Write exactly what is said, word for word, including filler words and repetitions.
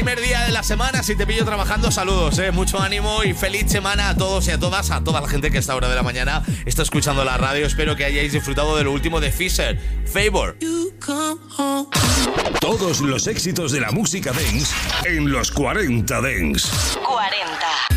Primer día de la semana, si te pillo trabajando, saludos, eh. Mucho ánimo y feliz semana a todos y a todas, a toda la gente que a esta hora de la mañana está escuchando la radio. Espero que hayáis disfrutado de lo último de Fisher, Favor. Todos los éxitos de la música dance en los cuarenta Dance. cuarenta.